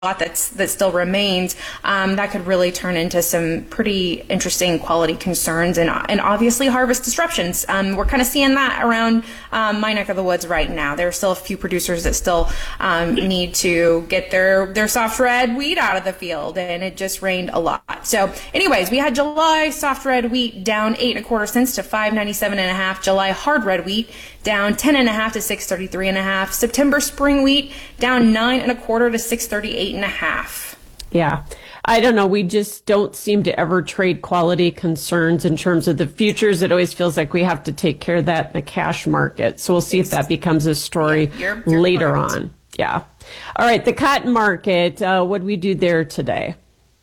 that still remains, that could really turn into some pretty interesting quality concerns and obviously harvest disruptions. We're kind of seeing that around my neck of the woods right now. There are still a few producers that still need to get their soft red wheat out of the field, and it just rained a lot. So anyways, we had July soft red wheat down 8.25 cents to 5.97.5. July hard red wheat down 10.5 to 6.33.5. September spring wheat down 9.25 to 6.38.5. Yeah. I don't know. We just don't seem to ever trade quality concerns in terms of the futures. It always feels like we have to take care of that in the cash market. So we'll see if that becomes a story you're later correct. on. Yeah. All right. The cotton market. What do we do there today?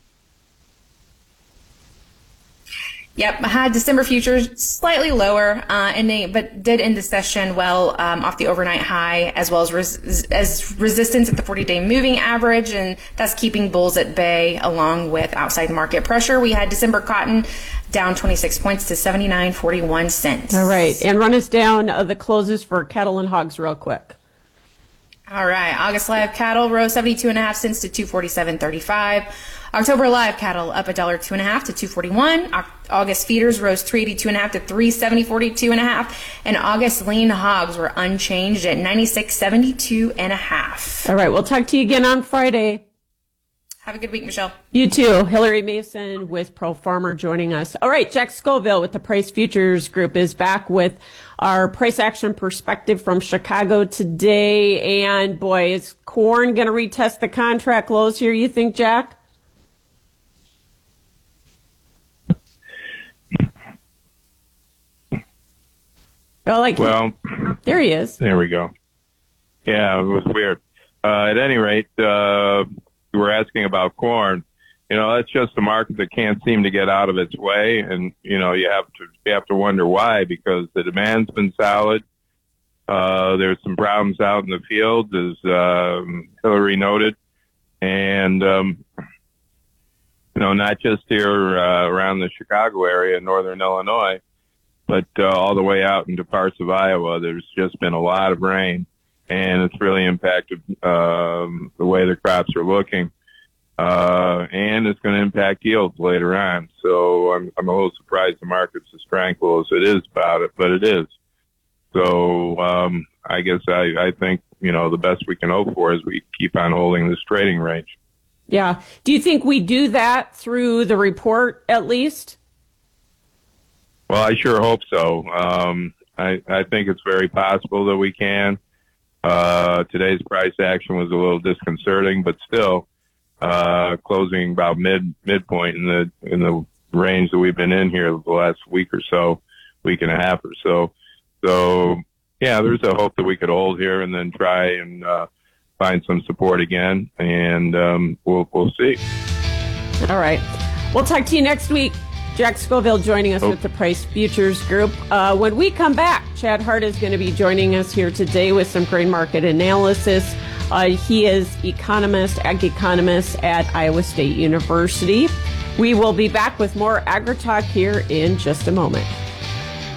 Yep, I had December futures slightly lower, but did end the session well off the overnight high, as well as resistance at the 40-day moving average, and that's keeping bulls at bay along with outside market pressure. We had December cotton down 26 points to 79.41 cents. All right, and run us down the closes for cattle and hogs real quick. All right, August live cattle rose 72.5 cents to 247.35. October live cattle up $1.02.5 to 241. August feeders rose 382.5 to 370.42.5, and August lean hogs were unchanged at 96.72.5. All right, we'll talk to you again on Friday. Have a good week, Michelle. You too. Hillary Mason with Pro Farmer joining us. All right, Jack Scoville with the Price Futures Group is back with our price action perspective from Chicago today. And boy, is corn going to retest the contract lows here, you think, Jack? Well, there he is. There we go. Yeah, it was weird. At any rate, you were asking about corn. You know, that's just a market that can't seem to get out of its way, and you know, you have to wonder why, because the demand's been solid. There's some problems out in the field, as Hillary noted, and you know, not just here around the Chicago area in northern Illinois, but all the way out into parts of Iowa. There's just been a lot of rain, and it's really impacted the way the crops are looking, and it's going to impact yields later on. So I'm a little surprised the market's as tranquil as it is about it, but it is. So I guess I think, you know, the best we can hope for is we keep on holding this trading range. Yeah. Do you think we do that through the report at least? Well, I sure hope so. I think it's very possible that we can. Today's price action was a little disconcerting, but still, closing about midpoint in the range that we've been in here the last week or so, week and a half or so. So, yeah, there's a hope that we could hold here and then try and find some support again, and we'll see. All right. We'll talk to you next week. Jack Scoville joining us with the Price Futures Group. When we come back, Chad Hart is going to be joining us here today with some grain market analysis. He is ag economist at Iowa State University. We will be back with more Agri-Talk here in just a moment.